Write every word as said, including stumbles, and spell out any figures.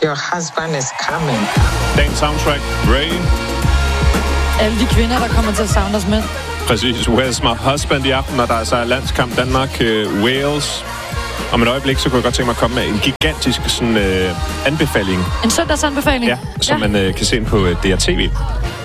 Your husband is coming. Dagens soundtrack, Ray. Alle de kvinder, der kommer til at savne os mænd. Præcis, Where's My Husband i aften, og der er så landskamp Danmark-Wales. Om et øjeblik, så kunne jeg godt tænke mig at komme med en gigantisk sådan, øh, anbefaling. En søndagsanbefaling? Ja, som ja. man øh, kan se på øh, D R T V.